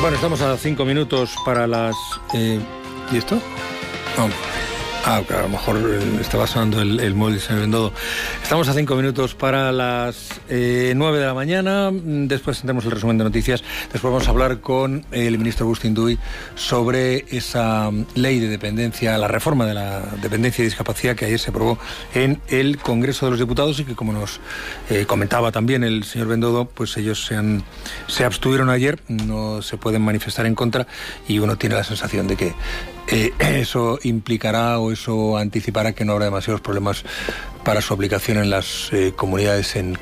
Bueno, estamos a 5 minutos para las... ¿Y esto? No. Claro, a lo mejor estaba sonando el móvil del señor Bendodo. Estamos a 5 minutos para las 9 de la mañana. Después tendremos el resumen de noticias. Después vamos a hablar con el ministro Agustín Duy sobre esa ley de dependencia, la reforma de la dependencia y discapacidad que ayer se aprobó en el Congreso de los Diputados y que, como nos comentaba también el señor Bendodo, pues ellos se abstuvieron ayer, no se pueden manifestar en contra y uno tiene la sensación de que eso implicará o eso anticipará que no habrá demasiados problemas para su aplicación en las comunidades en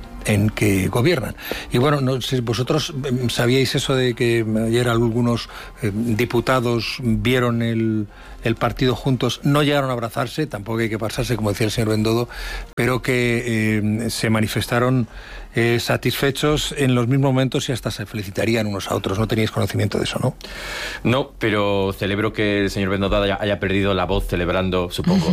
que gobiernan. Y bueno, no sé, vosotros sabíais eso de que ayer algunos diputados vieron el partido juntos, no llegaron a abrazarse, tampoco hay que pasarse, como decía el señor Bendodo, pero que se manifestaron satisfechos en los mismos momentos y hasta se felicitarían unos a otros. No teníais conocimiento de eso, ¿no? No, pero celebro que el señor Bendodo haya perdido la voz celebrando, supongo,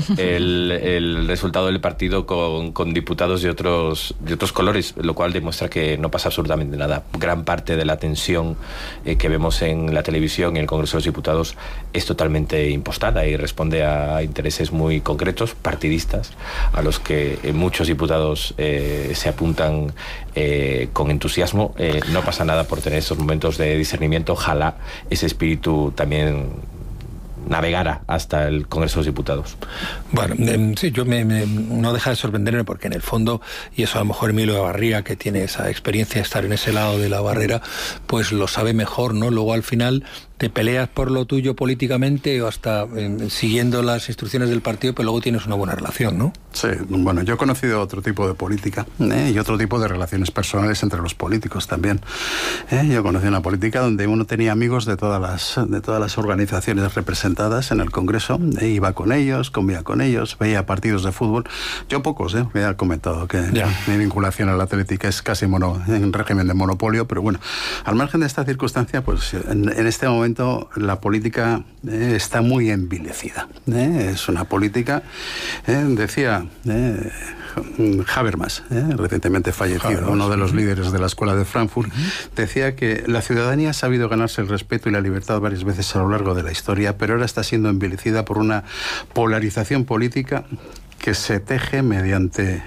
el resultado del partido con diputados de otros colores, lo cual demuestra que no pasa absolutamente nada. Gran parte de la tensión que vemos en la televisión y en el Congreso de los Diputados es totalmente impostada y responde a intereses muy concretos, partidistas, a los que muchos diputados se apuntan con entusiasmo. No pasa nada por tener esos momentos de discernimiento. Ojalá ese espíritu también navegara hasta el Congreso de los Diputados. Bueno, sí, yo no deja de sorprenderme porque en el fondo, y eso a lo mejor Emilio Evarría, que tiene esa experiencia de estar en ese lado de la barrera, pues lo sabe mejor, ¿no? Luego al final te peleas por lo tuyo políticamente o hasta siguiendo las instrucciones del partido, pero luego tienes una buena relación, ¿no? Sí, bueno, yo he conocido otro tipo de política y otro tipo de relaciones personales entre los políticos también. Yo conocí una política donde uno tenía amigos de todas las organizaciones representadas en el Congreso, iba con ellos, comía con ellos, veía partidos de fútbol. Yo pocos, me ha comentado que mi vinculación a la Atlética es casi en régimen de monopolio, pero bueno, al margen de esta circunstancia, pues en este momento la política está muy envilecida. Es una política, decía Habermas, recientemente fallecido, uno de los líderes de la Escuela de Frankfurt, decía que la ciudadanía ha sabido ganarse el respeto y la libertad varias veces a lo largo de la historia, pero ahora está siendo envilecida por una polarización política que se teje mediante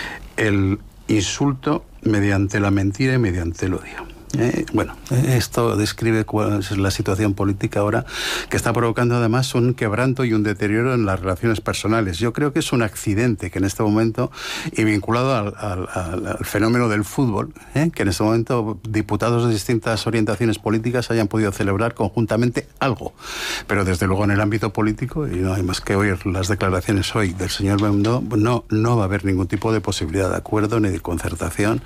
el insulto, mediante la mentira y mediante el odio. Bueno, esto describe cuál es la situación política ahora, que está provocando además un quebranto y un deterioro en las relaciones personales. Yo creo que es un accidente que en este momento, y vinculado al fenómeno del fútbol, que en este momento diputados de distintas orientaciones políticas hayan podido celebrar conjuntamente algo. Pero desde luego en el ámbito político, y no hay más que oír las declaraciones hoy del señor Bendodo, no va a haber ningún tipo de posibilidad de acuerdo, ni de concertación,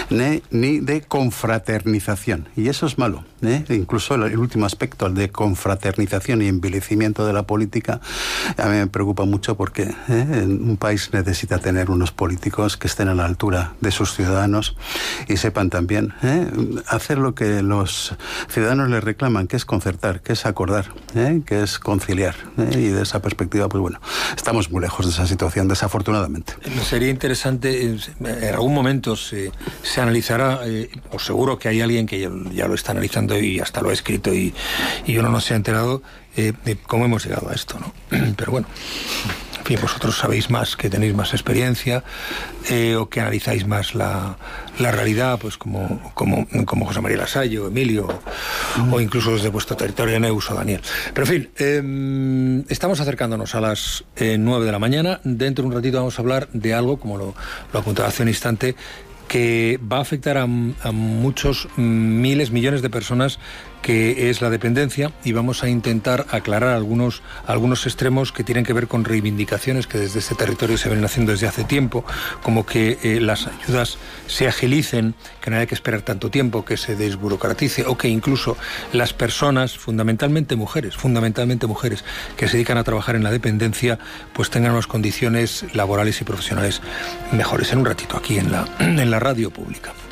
ni de confraternización. Y eso es malo, Incluso el último aspecto, el de confraternización y envilecimiento de la política, a mí me preocupa mucho porque un país necesita tener unos políticos que estén a la altura de sus ciudadanos y sepan también hacer lo que los ciudadanos les reclaman, que es concertar, que es acordar, que es conciliar. Y de esa perspectiva, pues bueno, estamos muy lejos de esa situación, desafortunadamente. Sería interesante, en algún momento se analizará, o seguro que hay alguien que ya lo está analizando y hasta lo ha escrito y uno no se ha enterado de cómo hemos llegado a esto, ¿no? Pero bueno, en fin, vosotros sabéis más, que tenéis más experiencia o que analizáis más la realidad, pues como José María Lasalle o Emilio o incluso desde vuestro territorio, Neus o Daniel. Pero en fin, estamos acercándonos a las 9 de la mañana. Dentro de un ratito vamos a hablar de algo, como lo apuntaba hace un instante, que va a afectar a muchos miles, millones de personas, que es la dependencia, y vamos a intentar aclarar algunos extremos que tienen que ver con reivindicaciones que desde este territorio se vienen haciendo desde hace tiempo, como que las ayudas se agilicen, que no haya que esperar tanto tiempo, que se desburocratice, o que incluso las personas, fundamentalmente mujeres, que se dedican a trabajar en la dependencia, pues tengan unas condiciones laborales y profesionales mejores. En un ratito, aquí en la radio pública.